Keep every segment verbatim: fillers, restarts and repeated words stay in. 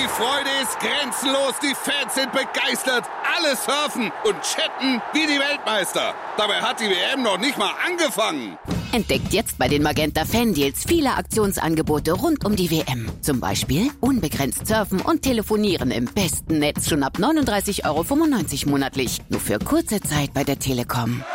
Die Freude ist grenzenlos, die Fans sind begeistert, alle surfen und chatten wie die Weltmeister. Dabei hat die W M noch nicht mal angefangen. Entdeckt jetzt bei den Magenta Fan-Deals viele Aktionsangebote rund um die W M. Zum Beispiel unbegrenzt surfen und telefonieren im besten Netz schon ab neununddreißig Euro fünfundneunzig monatlich. Nur für kurze Zeit bei der Telekom.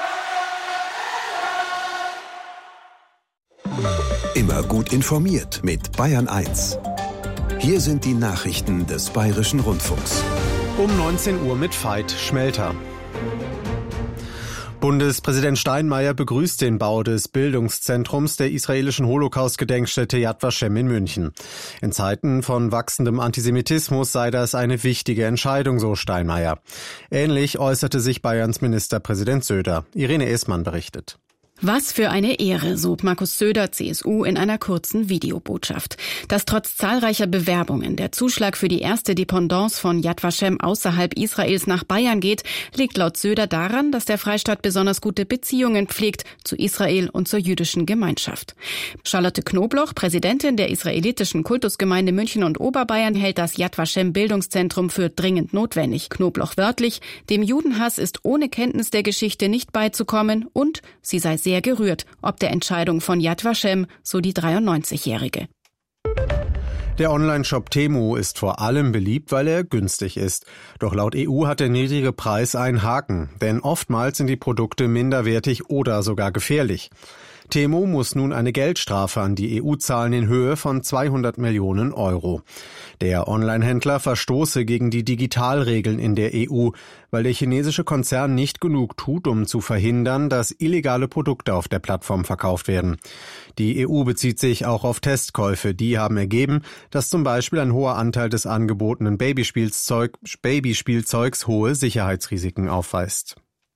Immer gut informiert mit Bayern eins. Hier sind die Nachrichten des Bayerischen Rundfunks. Um neunzehn Uhr mit Veit Schmelter. Bundespräsident Steinmeier begrüßt den Bau des Bildungszentrums der israelischen Holocaust-Gedenkstätte Yad Vashem in München. In Zeiten von wachsendem Antisemitismus sei das eine wichtige Entscheidung, so Steinmeier. Ähnlich äußerte sich Bayerns Ministerpräsident Söder. Irene Esmann berichtet. Was für eine Ehre, so Markus Söder, C S U, in einer kurzen Videobotschaft. Dass trotz zahlreicher Bewerbungen der Zuschlag für die erste Dependance von Yad Vashem außerhalb Israels nach Bayern geht, liegt laut Söder daran, dass der Freistaat besonders gute Beziehungen pflegt zu Israel und zur jüdischen Gemeinschaft. Charlotte Knobloch, Präsidentin der israelitischen Kultusgemeinde München und Oberbayern, hält das Yad Vashem Bildungszentrum für dringend notwendig. Knobloch wörtlich: Dem Judenhass ist ohne Kenntnis der Geschichte nicht beizukommen und sie sei sehr sehr gerührt, ob der Entscheidung von Yad Vashem, so die dreiundneunzigjährige. Der Online-Shop Temu ist vor allem beliebt, weil er günstig ist. Doch laut E U hat der niedrige Preis einen Haken, denn oftmals sind die Produkte minderwertig oder sogar gefährlich. Temu muss nun eine Geldstrafe an die E U zahlen in Höhe von zweihundert Millionen Euro. Der Online-Händler verstoße gegen die Digitalregeln in der E U, weil der chinesische Konzern nicht genug tut, um zu verhindern, dass illegale Produkte auf der Plattform verkauft werden. Die E U bezieht sich auch auf Testkäufe. Die haben ergeben, dass zum Beispiel ein hoher Anteil des angebotenen Babyspielzeug, Babyspielzeugs hohe Sicherheitsrisiken aufweist.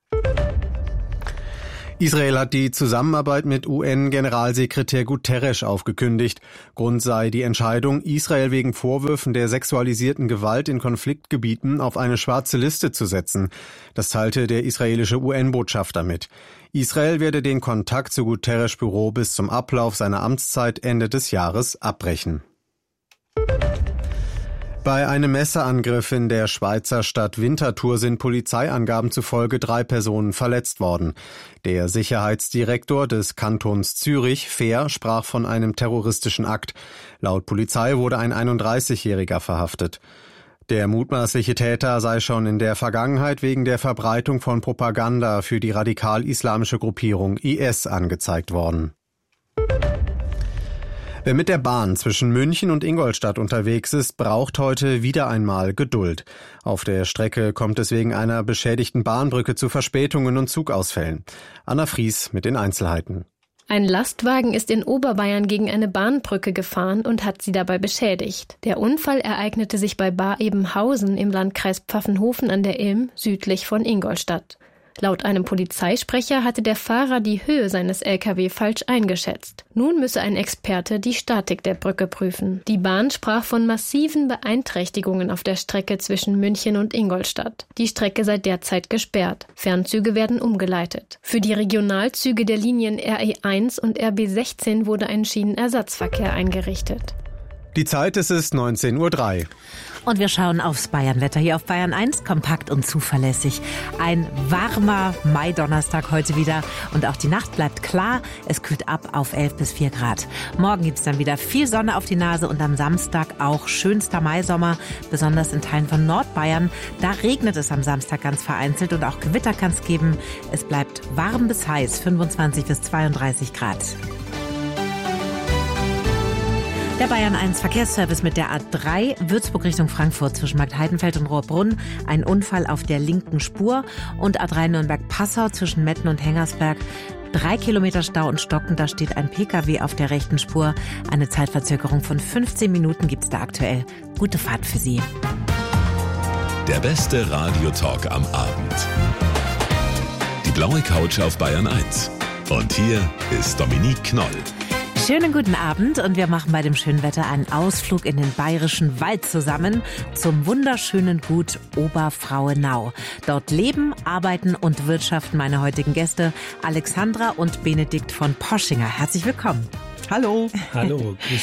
Israel hat die Zusammenarbeit mit U N-Generalsekretär Guterres aufgekündigt. Grund sei die Entscheidung, Israel wegen Vorwürfen der sexualisierten Gewalt in Konfliktgebieten auf eine schwarze Liste zu setzen. Das teilte der israelische U N-Botschafter mit. Israel werde den Kontakt zu Guterres' Büro bis zum Ablauf seiner Amtszeit Ende des Jahres abbrechen. Bei einem Messerangriff in der Schweizer Stadt Winterthur sind Polizeiangaben zufolge drei Personen verletzt worden. Der Sicherheitsdirektor des Kantons Zürich, Fehr, sprach von einem terroristischen Akt. Laut Polizei wurde ein einunddreißigjähriger verhaftet. Der mutmaßliche Täter sei schon in der Vergangenheit wegen der Verbreitung von Propaganda für die radikal-islamische Gruppierung I S angezeigt worden. Wer mit der Bahn zwischen München und Ingolstadt unterwegs ist, braucht heute wieder einmal Geduld. Auf der Strecke kommt es wegen einer beschädigten Bahnbrücke zu Verspätungen und Zugausfällen. Anna Fries mit den Einzelheiten. Ein Lastwagen ist in Oberbayern gegen eine Bahnbrücke gefahren und hat sie dabei beschädigt. Der Unfall ereignete sich bei Bar-Ebenhausen im Landkreis Pfaffenhofen an der Ilm, südlich von Ingolstadt. Laut einem Polizeisprecher hatte der Fahrer die Höhe seines L K W falsch eingeschätzt. Nun müsse ein Experte die Statik der Brücke prüfen. Die Bahn sprach von massiven Beeinträchtigungen auf der Strecke zwischen München und Ingolstadt. Die Strecke sei derzeit gesperrt. Fernzüge werden umgeleitet. Für die Regionalzüge der Linien R E eins und R B sechzehn wurde ein Schienenersatzverkehr eingerichtet. Die Zeit ist es neunzehn Uhr drei. Und wir schauen aufs Bayernwetter hier auf Bayern eins, kompakt und zuverlässig. Ein warmer Mai-Donnerstag heute wieder und auch die Nacht bleibt klar. Es kühlt ab auf elf bis vier Grad. Morgen gibt's dann wieder viel Sonne auf die Nase und am Samstag auch schönster Maisommer, besonders in Teilen von Nordbayern. Da regnet es am Samstag ganz vereinzelt und auch Gewitter kann es geben. Es bleibt warm bis heiß, fünfundzwanzig bis zweiunddreißig Grad. Der Bayern eins Verkehrsservice mit der A drei Würzburg Richtung Frankfurt zwischen Marktheidenfeld und Rohrbrunn. Ein Unfall auf der linken Spur. Und A drei Nürnberg-Passau zwischen Metten und Hengersberg. Drei Kilometer Stau und Stocken, da steht ein P K W auf der rechten Spur. Eine Zeitverzögerung von fünfzehn Minuten gibt's da aktuell. Gute Fahrt für Sie. Der beste Radiotalk am Abend. Die blaue Couch auf Bayern eins. Und hier ist Dominique Knoll. Schönen guten Abend und wir machen bei dem schönen Wetter einen Ausflug in den bayerischen Wald zusammen zum wunderschönen Gut Oberfrauenau. Dort leben, arbeiten und wirtschaften meine heutigen Gäste Alexandra und Benedikt von Poschinger. Herzlich willkommen. Hallo. Hallo, grüß Sie.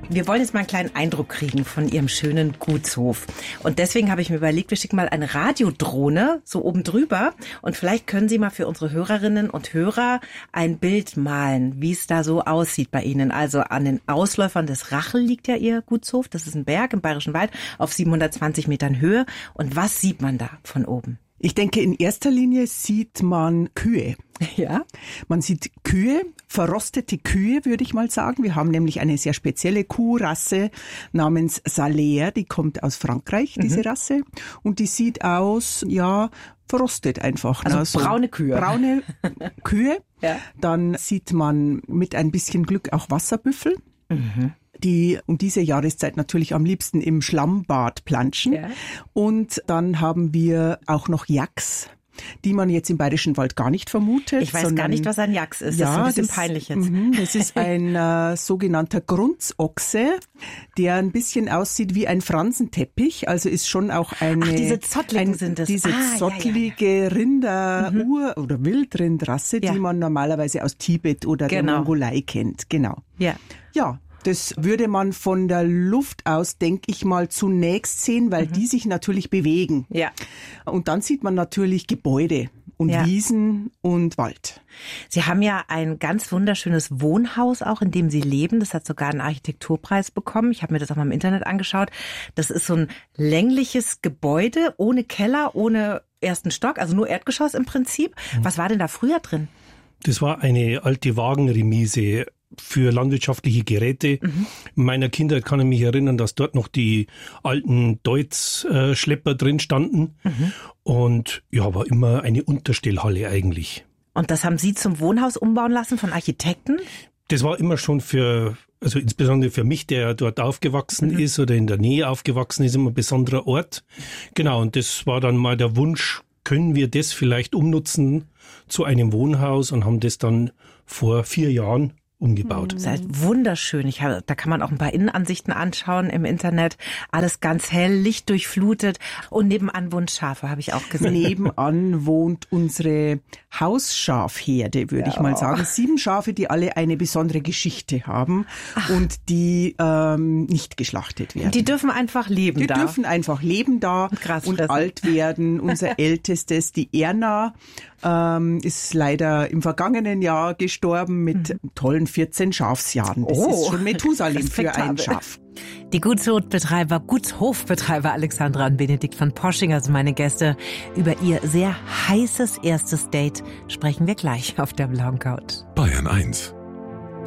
Wir wollen jetzt mal einen kleinen Eindruck kriegen von Ihrem schönen Gutshof. Und deswegen habe ich mir überlegt, wir schicken mal eine Radiodrohne so oben drüber. Und vielleicht können Sie mal für unsere Hörerinnen und Hörer ein Bild malen, wie es da so aussieht bei Ihnen. Also an den Ausläufern des Rachel liegt ja Ihr Gutshof. Das ist ein Berg im Bayerischen Wald auf siebenhundertzwanzig Metern Höhe. Und was sieht man da von oben? Ich denke, in erster Linie sieht man Kühe. Ja. Man sieht Kühe, verrostete Kühe, würde ich mal sagen. Wir haben nämlich eine sehr spezielle Kuhrasse namens Salers, die kommt aus Frankreich, diese mhm. Rasse. Und die sieht aus, ja, verrostet einfach. Also ne? so braune Kühe. Braune Kühe. Ja. Dann sieht man mit ein bisschen Glück auch Wasserbüffel. Mhm. Die um diese Jahreszeit natürlich am liebsten im Schlammbad planschen. Ja. Und dann haben wir auch noch Yaks, die man jetzt im Bayerischen Wald gar nicht vermutet. Ich weiß sondern, gar nicht, was ein Yaks ist. Ja, das ist ein bisschen das, peinlich jetzt. Mh, das ist ein äh, sogenannter Grunzochse, der ein bisschen aussieht wie ein Fransenteppich. Also ist schon auch eine... Ach, diese Zottligen ein, sind das. Diese ah, zottlige ja, ja. Rinder-, mhm. Ur- oder Wildrindrasse, ja. die man normalerweise aus Tibet oder genau. der Mongolei kennt. Genau. Ja. Ja. Das würde man von der Luft aus, denke ich mal, zunächst sehen, weil mhm. die sich natürlich bewegen. Ja. Und dann sieht man natürlich Gebäude und ja. Wiesen und Wald. Sie haben ja ein ganz wunderschönes Wohnhaus auch, in dem Sie leben. Das hat sogar einen Architekturpreis bekommen. Ich habe mir das auch mal im Internet angeschaut. Das ist so ein längliches Gebäude ohne Keller, ohne ersten Stock, also nur Erdgeschoss im Prinzip. Mhm. Was war denn da früher drin? Das war eine alte Wagenremise für landwirtschaftliche Geräte. Mhm. In meiner Kindheit kann ich mich erinnern, dass dort noch die alten Deutz-Schlepper drin standen. Mhm. Und ja, war immer eine Unterstellhalle eigentlich. Und das haben Sie zum Wohnhaus umbauen lassen von Architekten? Das war immer schon für, also insbesondere für mich, der dort aufgewachsen mhm. ist oder in der Nähe aufgewachsen ist, immer ein besonderer Ort. Genau, und das war dann mal der Wunsch, können wir das vielleicht umnutzen zu einem Wohnhaus, und haben das dann vor vier Jahren umgebaut. Das heißt, wunderschön. Ich habe, da kann man auch ein paar Innenansichten anschauen im Internet. Alles ganz hell, lichtdurchflutet. Und nebenan wohnen Schafe, habe ich auch gesehen. Nebenan wohnt unsere Hausschafherde, würde ja. ich mal sagen. Sieben Schafe, die alle eine besondere Geschichte haben. Ach. Und die ähm, nicht geschlachtet werden. Die dürfen einfach leben die da. Die dürfen einfach leben da und, und alt werden. Unser ältestes, die Erna, ähm, ist leider im vergangenen Jahr gestorben mit mhm. tollen vierzehn Schafsjahren. Das oh, ist schon Methusalem für ein Schaf. Die Gutshofbetreiber, Gutshofbetreiber Alexandra und Benedikt von Poschinger sind meine Gäste. Über ihr sehr heißes erstes Date sprechen wir gleich auf der blauen Couch. Bayern eins